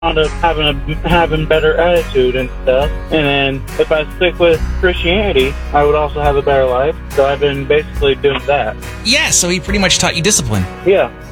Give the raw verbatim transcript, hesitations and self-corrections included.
wound up having a having better attitude and stuff. And then if I stick with Christianity, I would also have a better life. So I've been basically doing that. Yeah, so he pretty much taught you discipline. Yeah.